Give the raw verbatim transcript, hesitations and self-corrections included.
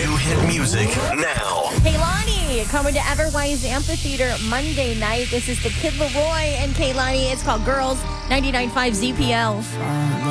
New hit music now. Kehlani coming to Everwise Amphitheater Monday night. This is the Kid Leroy and Kehlani. It's called Girls, ninety-nine point five Z P L.